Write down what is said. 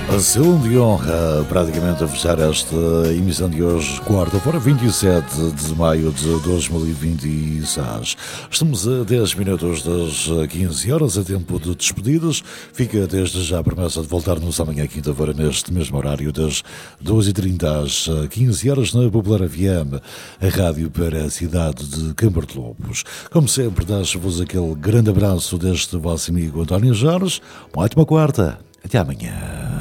Céline Dion, praticamente a fechar esta emissão de hoje, quarta-feira, 27 de maio de 2026. Estamos a 10 minutos das 15 horas, a tempo de despedidas. Fica desde já a promessa de voltarmos amanhã, quinta-feira, neste mesmo horário, das 12h30 às 15 horas, na Popular FM, a rádio para a cidade de Câmara de Lobos. Como sempre, deixo-vos aquele grande abraço deste vosso amigo António Jorge. Uma ótima quarta. Até amanhã.